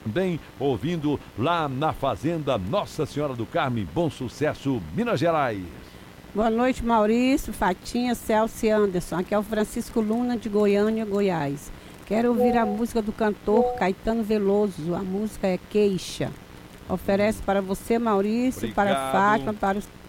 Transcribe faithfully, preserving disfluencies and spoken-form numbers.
também ouvindo lá na Fazenda Nossa Senhora do Carmo, Bom Sucesso, Minas Gerais. Boa noite, Maurício, Fatinha, Celso e Anderson. Aqui é o Francisco Luna, de Goiânia, Goiás. Quero ouvir a música do cantor Caetano Veloso. A música é Queixa. Oferece para você, Maurício, Obrigado. para Fátima, para os